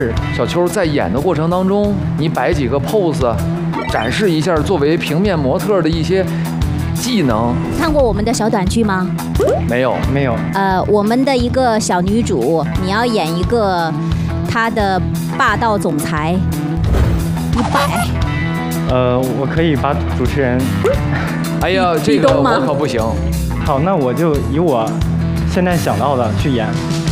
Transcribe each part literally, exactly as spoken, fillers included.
小秋在演的过程当中，你摆几个 pose， 展示一下作为平面模特的一些技能。 看过我们的小短剧吗？ 没有， 没有。 呃，我们的一个小女主，你要演一个她的霸道总裁，一百。 呃，我可以把主持人。 哎呀，这个我可不行。 好，那我就以我现在想到的去演。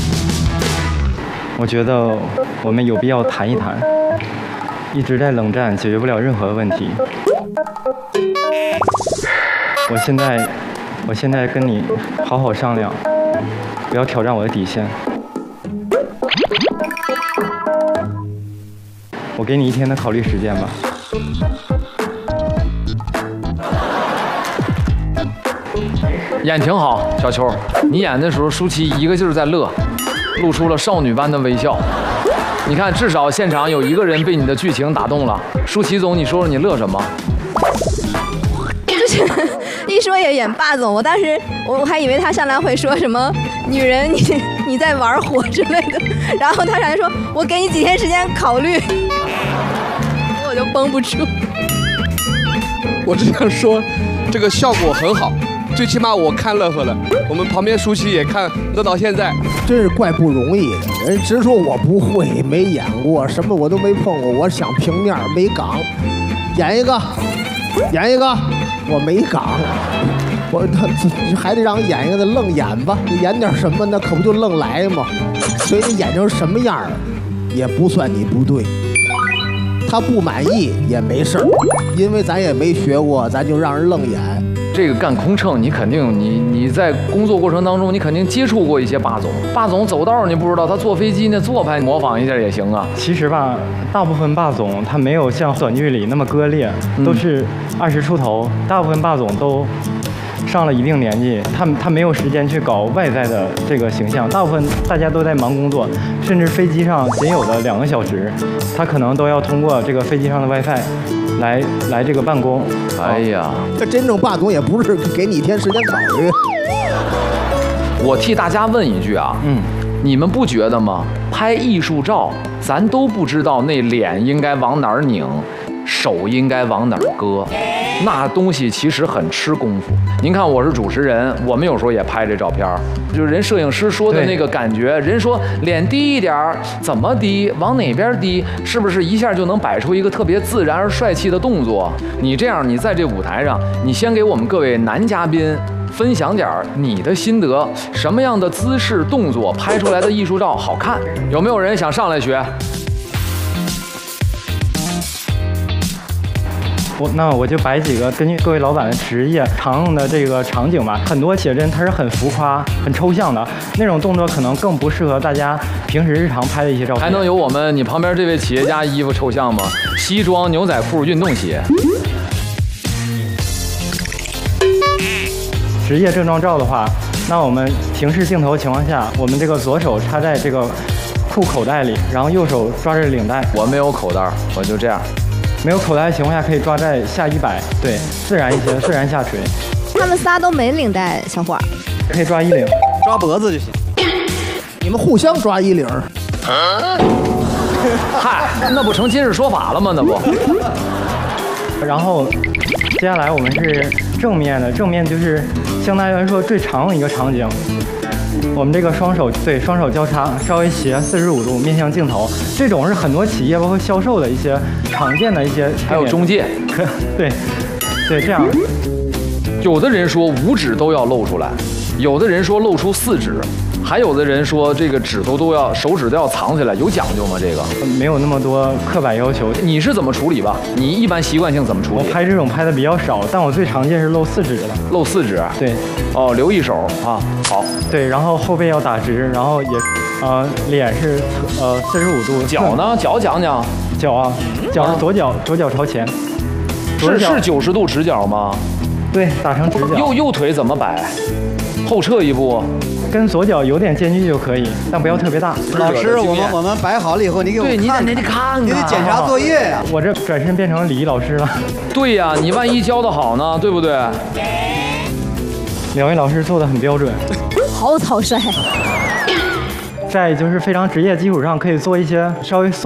我觉得我们有必要谈一谈，一直在冷战解决不了任何问题。我现在，我现在跟你好好商量，不要挑战我的底线。我给你一天的考虑时间吧。 演挺好，小秋，你演的时候，舒淇一个劲儿在乐，露出了少女般的微笑。你看，至少现场有一个人被你的剧情打动了。舒淇总，你说说你乐什么？ 就是一说也演霸总，我当时我还以为他上来会说什么女人你你在玩火之类的，然后他上来说我给你几天时间考虑，我就绷不住。 我只想说，这个效果很好。最起码我看乐呵了，我们旁边舒淇也看乐到现在， 真是怪不容易的。人直说我不会，没演过，什么我都没碰过，我想平面没岗，演一个，演一个，我没岗，我他还得让演一个，那愣演吧，你演点什么，那可不就愣来吗？所以你演成什么样也不算你不对。他不满意也没事儿，因为咱也没学过，咱就让人愣演。 这个干空乘，你肯定你你在工作过程当中，你肯定接触过一些霸总。霸总走道你不知道，他坐飞机那做派模仿一下也行啊。 其实吧，大部分霸总他没有像短剧里那么割裂，都是二十出头。大部分霸总都上了一定年纪，他他没有时间去搞外在的这个形象。大部分大家都在忙工作，甚至飞机上仅有的两个小时，他可能都要通过这个飞机上的 WiFi。来来这个办公， 哎呀， 这真正霸总也不是给你一天时间考虑。 我替大家问一句啊，嗯，你们不觉得吗？拍艺术照，咱都不知道那脸应该往哪儿拧，手应该往哪儿搁，那东西其实很吃功夫。您看，我是主持人，我们有时候也拍这照片，就是人摄影师说的那个感觉，人说脸低一点儿，怎么低，往哪边低，是不是一下就能摆出一个特别自然而帅气的动作？你这样，你在这舞台上，你先给我们各位男嘉宾分享点你的心得，什么样的姿势动作拍出来的艺术照好看？有没有人想上来学？ 我那我就摆几个根据各位老板的职业常用的这个场景吧。很多写真它是很浮夸、很抽象的那种动作，可能更不适合大家平时日常拍的一些照片。 还能有我们你旁边这位企业家衣服抽象吗？西装、牛仔裤、运动鞋。 职业正装照的话，那我们平视镜头情况下，我们这个左手插在这个裤口袋里，然后右手抓着领带。 我没有口袋，我就这样。 没有口袋的情况下，可以抓在下衣摆，对，自然一些，自然下垂。 他们仨都没领带，小伙儿可以抓衣领， 抓脖子就行。你们互相抓衣领。 嗨，那不成今日说法了吗？那不。 然后，接下来我们是正面的，正面就是相当于来说最常用一个场景。我们这个双手对双手交叉，稍微斜四十五度面向镜头，这种是很多企业包括销售的一些常见的一些， 还有中介， 对，对，这样。 有的人说五指都要露出来，有的人说露出四指，还有的人说这个指头都要手指都要藏起来，有讲究吗？这个没有那么多刻板要求。 你是怎么处理吧？你一般习惯性怎么处理？ 我拍这种拍的比较少，但我最常见是露四指的。 露四指？ 对。 哦，留一手啊，好。 对，然后后背要打直，然后也，呃，脸是呃四十五度。 脚呢？脚讲讲。 脚啊，脚是左脚，左脚朝前。 是是九十度直角吗？ 对，打成直角。 右右腿怎么摆？后撤一步。 跟左脚有点间距就可以，但不要特别大。 老师，我们我们摆好了以后，你给我看， 对，你得你得看看， 你得检查作业呀。 我这转身变成礼仪老师了。 对呀，你万一教的好呢，对不对？ 两位老师做的很标准， 好草率。 在就是非常职业基础上，可以做一些稍微松。